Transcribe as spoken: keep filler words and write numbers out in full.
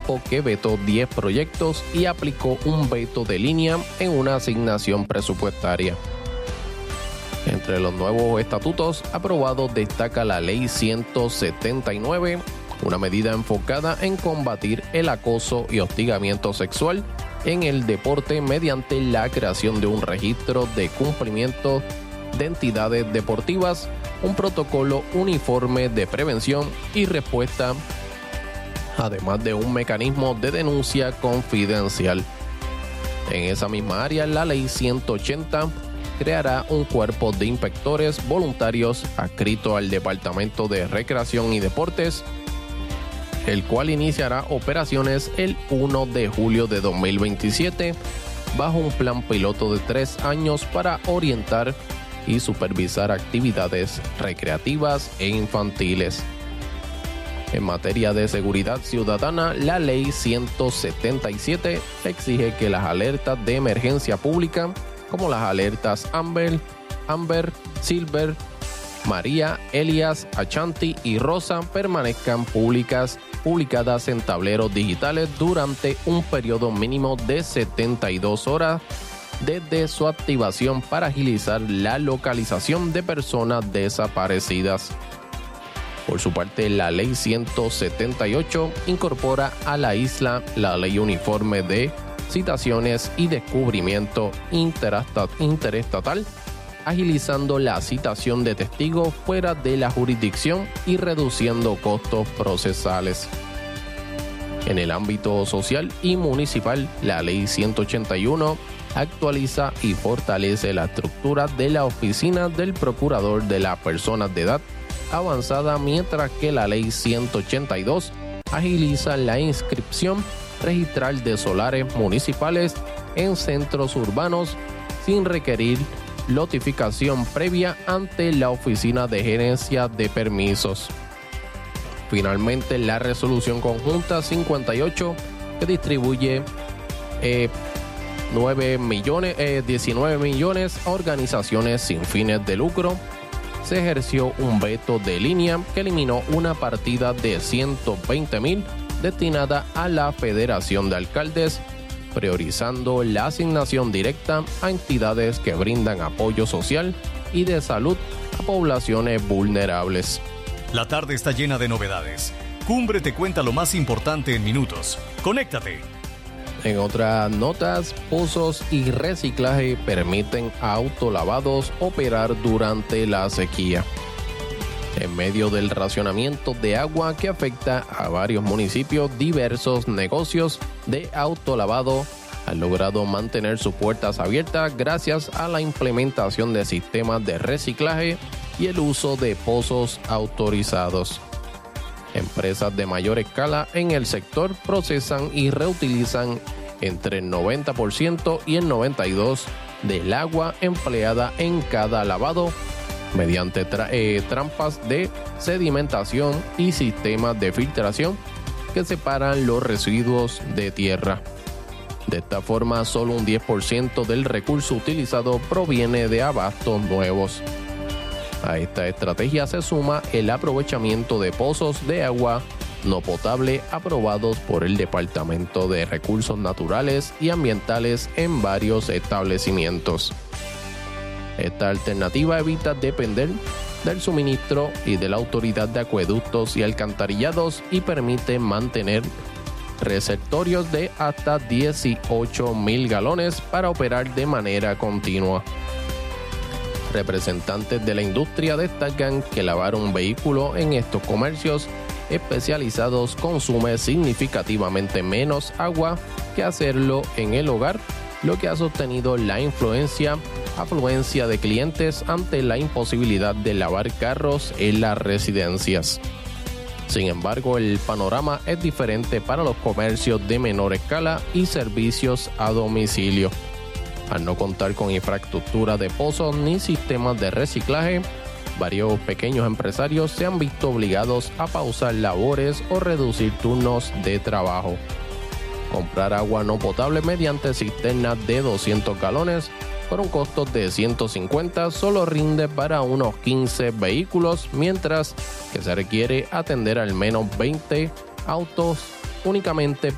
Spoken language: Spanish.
tiempo que vetó diez proyectos y aplicó un veto de línea en una asignación presupuestaria. Entre los nuevos estatutos aprobados destaca la Ley ciento setenta y nueve, una medida enfocada en combatir el acoso y hostigamiento sexual en el deporte mediante la creación de un registro de cumplimiento de entidades deportivas, un protocolo uniforme de prevención y respuesta, además de un mecanismo de denuncia confidencial. En esa misma área, la Ley ciento ochenta creará un cuerpo de inspectores voluntarios adscrito al Departamento de Recreación y Deportes, el cual iniciará operaciones el primero de julio de dos mil veintisiete bajo un plan piloto de tres años para orientar y supervisar actividades recreativas e infantiles. En materia de seguridad ciudadana, la Ley ciento setenta y siete exige que las alertas de emergencia pública, como las alertas Amber, Amber, Silver, María, Elias, Achanti y Rosa, permanezcan públicas, publicadas en tableros digitales durante un periodo mínimo de setenta y dos horas desde su activación para agilizar la localización de personas desaparecidas. Por su parte, la Ley ciento setenta y ocho incorpora a la isla la Ley Uniforme de Citaciones y Descubrimiento Interestatal, agilizando la citación de testigos fuera de la jurisdicción y reduciendo costos procesales. En el ámbito social y municipal, la Ley ciento ochenta y uno actualiza y fortalece la estructura de la Oficina del Procurador de las Personas de Edad Avanzada, mientras que la Ley ciento ochenta y dos agiliza la inscripción registral de solares municipales en centros urbanos sin requerir notificación previa ante la Oficina de Gerencia de Permisos. Finalmente, la Resolución Conjunta cincuenta y ocho, que distribuye eh, nueve millones, eh, diecinueve millones a organizaciones sin fines de lucro, se ejerció un veto de línea que eliminó una partida de ciento veinte mil destinada a la Federación de Alcaldes, priorizando la asignación directa a entidades que brindan apoyo social y de salud a poblaciones vulnerables. La tarde está llena de novedades. Cumbre te cuenta lo más importante en minutos. ¡Conéctate! En otras notas, pozos y reciclaje permiten a autolavados operar durante la sequía. En medio del racionamiento de agua que afecta a varios municipios, diversos negocios de autolavado han logrado mantener sus puertas abiertas gracias a la implementación de sistemas de reciclaje y el uso de pozos autorizados. Empresas de mayor escala en el sector procesan y reutilizan entre el noventa por ciento y el noventa y dos por ciento del agua empleada en cada lavado, mediante tra- eh, trampas de sedimentación y sistemas de filtración que separan los residuos de tierra. De esta forma, solo un diez por ciento del recurso utilizado proviene de abastos nuevos. A esta estrategia se suma el aprovechamiento de pozos de agua no potable aprobados por el Departamento de Recursos Naturales y Ambientales en varios establecimientos. Esta alternativa evita depender del suministro y de la Autoridad de Acueductos y Alcantarillados y permite mantener receptorios de hasta dieciocho mil galones para operar de manera continua. Representantes de la industria destacan que lavar un vehículo en estos comercios especializados consume significativamente menos agua que hacerlo en el hogar, lo que ha sostenido la influencia, afluencia de clientes ante la imposibilidad de lavar carros en las residencias. Sin embargo, el panorama es diferente para los comercios de menor escala y servicios a domicilio. Al no contar con infraestructura de pozos ni sistemas de reciclaje, varios pequeños empresarios se han visto obligados a pausar labores o reducir turnos de trabajo. Comprar agua no potable mediante cisternas de doscientos galones por un costo de ciento cincuenta solo rinde para unos quince vehículos, mientras que se requiere atender al menos veinte autos únicamente